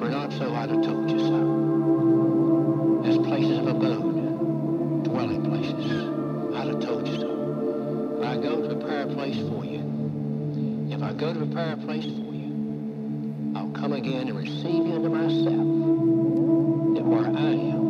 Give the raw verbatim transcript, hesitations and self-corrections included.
were not so, I'd have told you so. As places of abode, dwelling places, I'd have told you so. I go to prepare a place for you. If I go to prepare a place for you, I'll come again and receive you unto myself, that where I am,